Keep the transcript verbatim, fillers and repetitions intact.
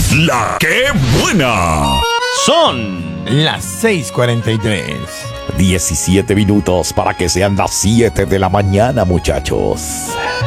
La que buena. Son las seis cuarenta y tres. diecisiete minutos para que sean las siete de la mañana, muchachos.